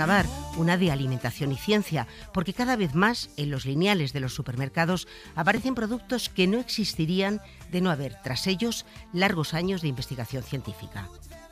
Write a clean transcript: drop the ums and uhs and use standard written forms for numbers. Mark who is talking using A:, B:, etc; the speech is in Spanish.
A: acabar, una de alimentación y ciencia, porque cada vez más en los lineales de los supermercados aparecen productos que no existirían de no haber tras ellos largos años de investigación científica.